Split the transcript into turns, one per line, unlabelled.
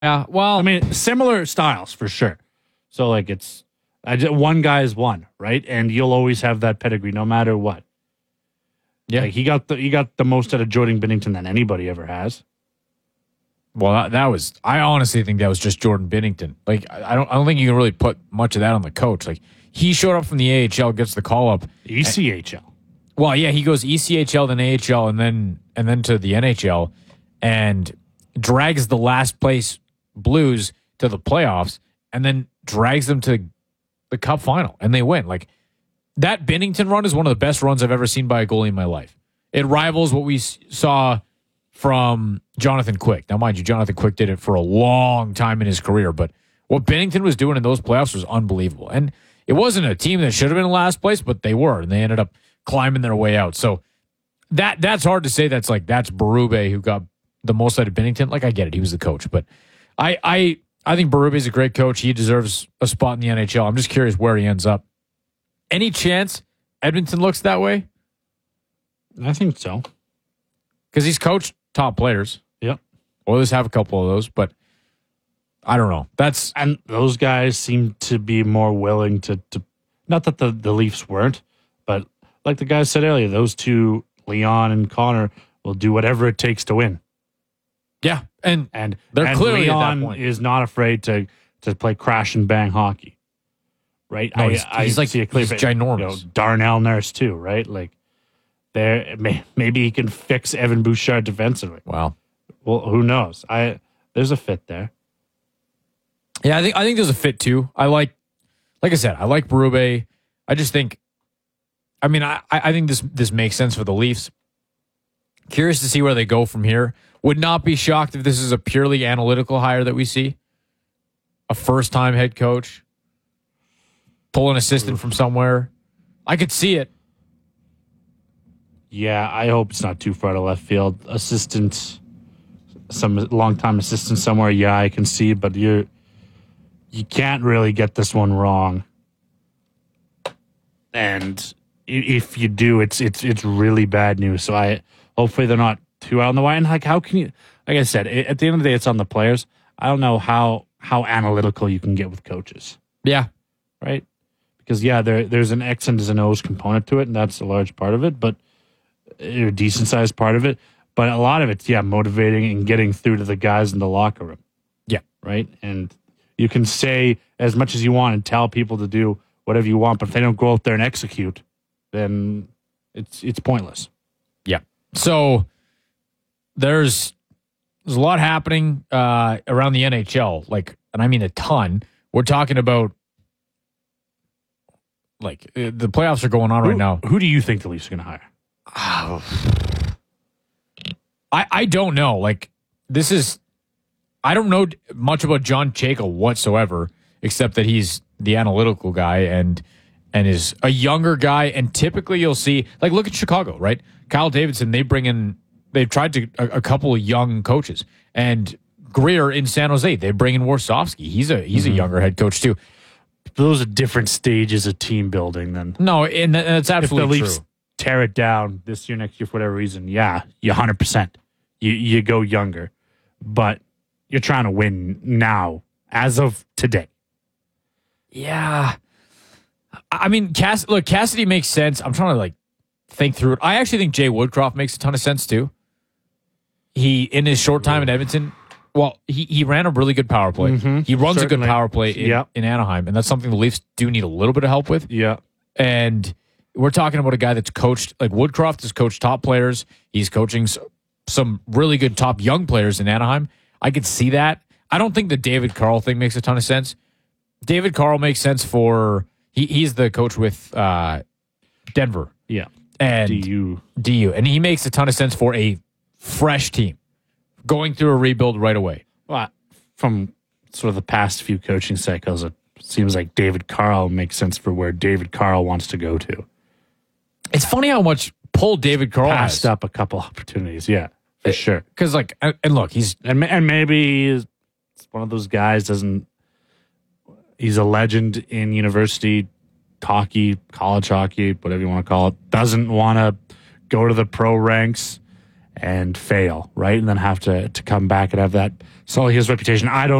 Yeah, well,
I mean, similar styles for sure. So like one guy is one, right? And you'll always have that pedigree no matter what.
yeah.
Like he got the most out of Jordan Binnington than anybody ever has.
Well, that was. I honestly think that was just Jordan Binnington. Like, I don't think you can really put much of that on the coach. Like, he showed up from the AHL, gets the call up.
ECHL.
Well, yeah, he goes ECHL, then AHL, and then to the NHL, and drags the last place Blues to the playoffs, and then drags them to the Cup final, and they win. Like, that Binnington run is one of the best runs I've ever seen by a goalie in my life. It rivals what we saw from Jonathan Quick. Now, mind you, Jonathan Quick did it for a long time in his career, but what Binnington was doing in those playoffs was unbelievable. And it wasn't a team that should have been in last place, but they were, and they ended up climbing their way out. So that's hard to say. That's Berube who got the most out of Binnington. Like, I get it, he was the coach, but I think Berube is a great coach. He deserves a spot in the NHL. I'm just curious where he ends up. Any chance Edmonton looks that way?
I think so.
Because he's coached top players.
Yep.
Oilers have a couple of those, but I don't know.
And those guys seem to be more willing to not that the Leafs weren't, but like the guys said earlier, those two, Leon and Connor, will do whatever it takes to win.
Yeah, and they're
and
clearly
Leon
at that point.
is not afraid to play crash and bang hockey, right?
No, he's like,
see a clear
he's ginormous.
Darnell Nurse too, right? Like, maybe he can fix Evan Bouchard defensively.
Wow.
Well, who knows? There's a fit there.
Yeah, I think there's a fit too. Like I said, I like Berube. I just think, I think this makes sense for the Leafs. Curious to see where they go from here. Would not be shocked if this is a purely analytical hire that we see. A first-time head coach. Pull an assistant from somewhere. I could see it.
Yeah, I hope it's not too far to left field. Assistant, some long-time assistant somewhere, yeah, I can see, but you can't really get this one wrong. And if you do, it's really bad news. So hopefully they're not too out on the wire. And how can you? Like I said, at the end of the day, it's on the players. I don't know how analytical you can get with coaches.
Yeah,
right. Because there's an X and there's an O's component to it, and that's a large part of it, but a decent sized part of it. But a lot of it's motivating and getting through to the guys in the locker room.
Yeah,
right. And you can say as much as you want and tell people to do whatever you want, but if they don't go out there and execute, then it's pointless.
Yeah. So there's a lot happening around the NHL, and I mean a ton. We're talking about the playoffs are going on right now.
Who do you think the Leafs are going to hire?
I don't know. I don't know much about John Chayka whatsoever, except that he's the analytical guy and is a younger guy. And typically you'll see, look at Chicago, right? Kyle Davidson, they've tried a couple of young coaches. And Greer in San Jose, they bring in Warsofsky. He's a younger head coach too.
Those are different stages of team building then.
No, and that's absolutely
true. If the Leafs tear it down this year, next year, for whatever reason, yeah, you 100%. You go younger. But you're trying to win now, as of today.
Yeah. I mean, Cassidy makes sense. I'm trying to think through it. I actually think Jay Woodcroft makes a ton of sense too. He, in his short time in Edmonton, he ran a really good power play. Mm-hmm. He runs a good power play in Anaheim, and that's something the Leafs do need a little bit of help with.
Yeah.
And we're talking about a guy that's coached, Woodcroft has coached top players. He's coaching some really good top young players in Anaheim. I could see that. I don't think the David Carl thing makes a ton of sense. David Carl makes sense for, he's the coach with Denver.
Yeah.
And DU. And he makes a ton of sense for a fresh team going through a rebuild right away.
Well, from sort of the past few coaching cycles, it seems like David Carl makes sense for where David Carl wants to go to.
It's funny how much pull David Carl
passed up a couple opportunities. Yeah, for sure.
Because and look, he's
and maybe he's one of those guys. He's a legend in university hockey, college hockey, whatever you want to call it. Doesn't want to go to the pro ranks and fail, right? And then have to come back and have that sully his reputation. I don't